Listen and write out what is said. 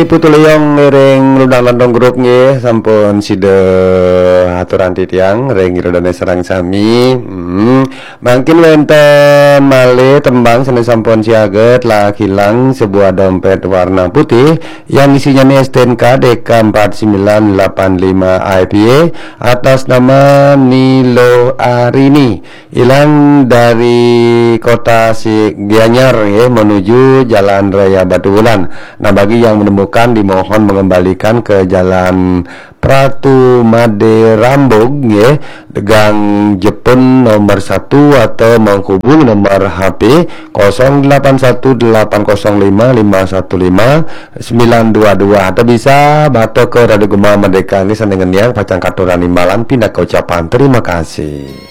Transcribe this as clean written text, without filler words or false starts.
Putuliyong ring ludang landong grup nggih sampun sida aturan titiang ring rodane serang sami. Mangkin wonten malih tembang sanes sampun siaget lah hilang sebuah dompet warna putih yang isinya STNK DK4985 IPA atas nama Nilo Arini hilang dari kota Gianyar ya, menuju Jalan Raya Batu Wulan. Nah, bagi yang menemukan dimohon mengembalikan ke Jalan Pratu Made Rambog ya, Gang Jepun nomor 1 atau menghubung nomor HP 081805505922 atau bisa bato ke Radio Gema Merdeka ini dengan yang pacang katuran imbalan pindah ke ucapan terima kasih.